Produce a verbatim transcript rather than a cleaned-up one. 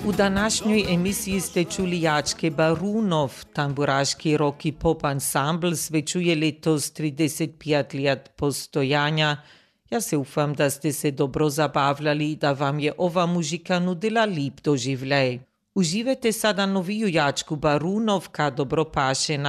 U današnjoj emisiji ste čuli Jačke Barunov, tamburaški rock i pop ansambl svečuje letos trideset pet let postojanja. Ja se ufam, da ste se dobro zabavljali, da vam je ova muzika nudila lep doživljaj. Uživajte sada noviju Jačku Barunov, ka dobro paše na